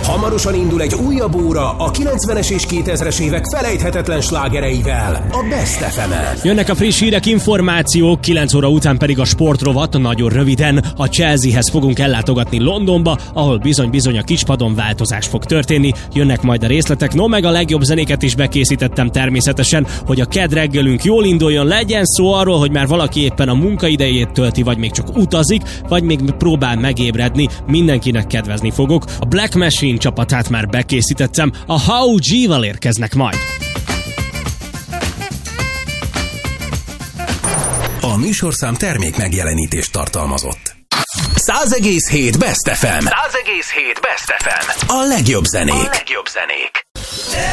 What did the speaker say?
Hamarosan indul egy újabb óra a 90-es és 2000-es évek felejthetetlen slágereivel, a Best FM-en. Jönnek a friss hírek, információk, 9 óra után pedig a sportrovat. Nagyon röviden a Chelseahez fogunk ellátogatni Londonba, ahol bizony a kispadon változás fog történni. Jönnek majd a részletek, meg a legjobb zenéket is bekészítettem természetesen, hogy a kedd reggelünk jól induljon, legyen szó arról, hogy már valaki éppen a munkaidejét tölti, vagy még csak utazik, vagy még próbál megébredni, mindenkinek kedvezni fogok. A Black Machine csapatát már bekészítettem, a How G-val érkeznek majd. A műsorszám termék megjelenítést tartalmazott. 100,7 Best FM. 100,7 Best FM. A legjobb zenék.